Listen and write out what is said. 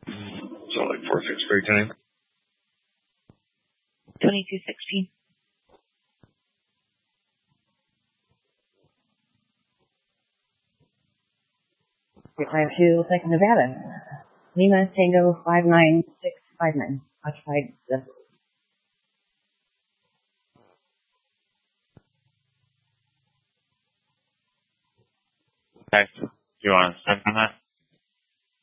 So like 4-6 break time. 2216. Climb to Lake Nevada. Lima Tango 59659. Occupied the. Okay. Do you want to check on that?